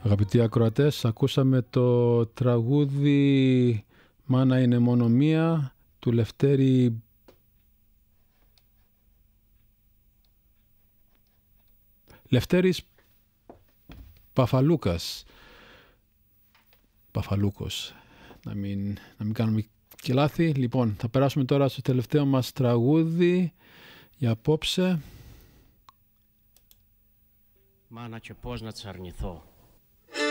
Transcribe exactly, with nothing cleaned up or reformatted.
Αγαπητοί ακροατές, ακούσαμε το τραγούδι «Μάνα είναι μόνο μία» του Λευτέρη Λευτέρης Παφαλούκας. Παφαλούκος. Να μην, να μην κάνουμε και λάθη. Λοιπόν, θα περάσουμε τώρα στο τελευταίο μας τραγούδι για απόψε. Μάνα, και πώς να της αρνηθώ.